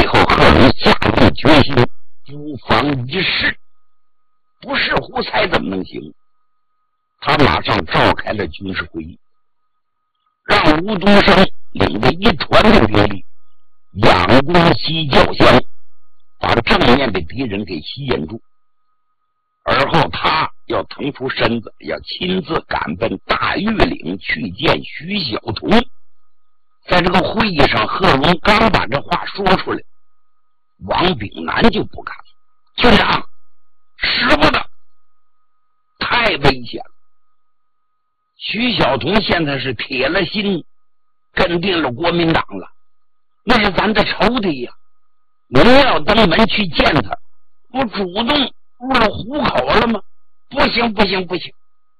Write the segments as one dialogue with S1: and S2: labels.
S1: 后贺龙下定决心，不妨一试，不是胡才怎么能行？他马上召开了军事会议，让吴东升领着一团的兵力仰攻西教乡，把正面的敌人给吸引住，而后他要腾出身子，要亲自赶奔大峪岭去见徐小彤。在这个会议上，贺龙刚把这话说出来，王炳南就不敢了。军长，使不得，太危险了。徐小彤现在是铁了心跟定了国民党了，那是咱的仇敌呀！我们要登门去见他，不主动入了虎口了吗？不行不行不行！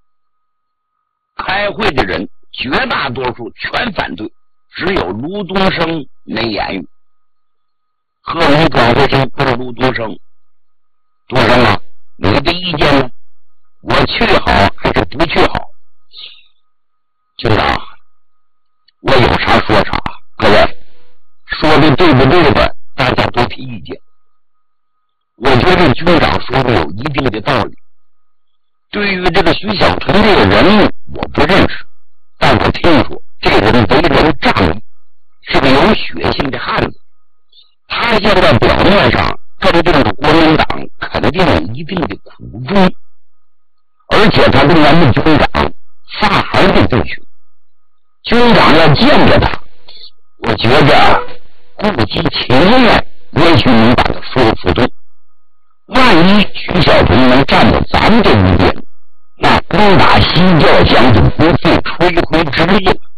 S1: 开会的人绝大多数全反对，只有卢东升没言语。贺龙转回身问卢东升：“东升啊，你的意见呢？我去好还是不去好？”军长，我有啥说啥，各位说的对不对的，大家多提意见。我觉得军长说的有一定的道理。对于这个徐小彤这个人物，我不认识，但我听说这个人为人仗义，是个有血性的汉子。他现在表面上跟这个国民党肯定有一定的苦衷，而且他跟咱们军长仨孩子对去，军长要见着他，我觉着顾及情面，也许能把他说服动。万一徐小彤能站在咱们这一边，那攻打西教乡就不费吹灰之力了。